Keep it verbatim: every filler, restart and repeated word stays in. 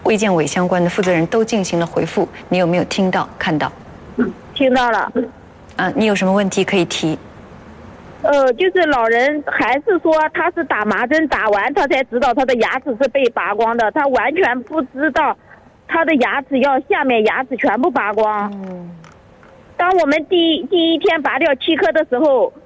卫健委相关的负责人都进行了回复，你有没有听到看到？ 听到了。 啊，你有什么问题可以提？ 呃，就是老人还是说他是打麻针打完他才知道他的牙齿是被拔光的，他完全不知道他的牙齿要下面牙齿全部拔光。嗯。当我们第第一天拔掉七颗的时候，